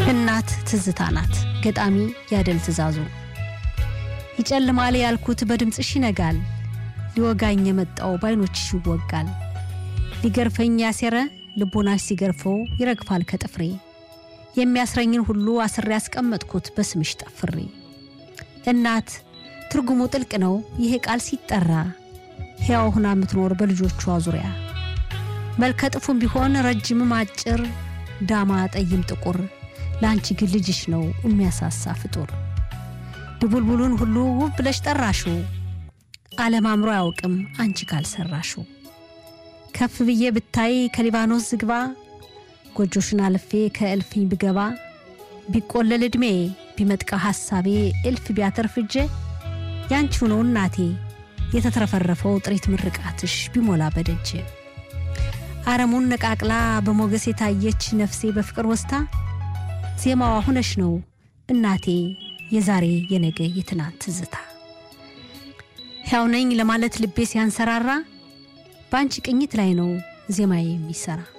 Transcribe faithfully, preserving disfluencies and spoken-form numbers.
እናት ትዝታ ናት ገጣሚ ያደል ትዛዙ ይጨልማል ያልኩት በድምጽሽ ይነጋል ሊወጋኝ የመጣው ባይኖችሽ ይወጋል ሊገርፈኝ ያሰረ ልቦናሽ ሲገርፈው ይረግፋል ከጥፍሬ የሚያስረኝን ሁሉ አስሬ ያስቀመጥኩት በስምሽ ጠፍሬ እናት ትርጉሙ ጥልቅ ነው ይሄ ቃል ሲጠራ ሕያው ሆና ምትኖር በልጆቿ ዙሪያ መልከጥፉም ቢሆን ረጅም ማጭር ዳማ ጠይም ጥቁር ላንቺ ግን ልጅሽ ነው የሚያሳሳ ፍጡር ድቡልቡሉን ሁሉ ውብ ብለሽ ጠራሽው ዓለም አምሮ ያውቅም አንቺ ካልሰራሹ ከፍ ብዬ ብታይ ከሊባኖስ ዝግባ ጎጆሽን አልፌ ከእልፍኝ ብገባ ቢቆለል እድሜ ቢመጥቃ ሐሳቤ እልፍ ቢያተርፍጄ ያንቺው ነው እናቴ የተተረፈረፈው ጥሪት ምርቃትሽ ቢሞላ በደጅ አረሙን ነቃቅላ በሞገስ የታየች ነፍሴ በፍቅር ወስታ ዜማዋ ሆነሽ ነው እናቴ የዛሬ የነገ የትናንት ትዝታ ሕያው ነኝ ለማለት ልቤ ሲያንሰራራ ባንቺ ቅኝት ላይ ነው ዜማዬ የሚሰራ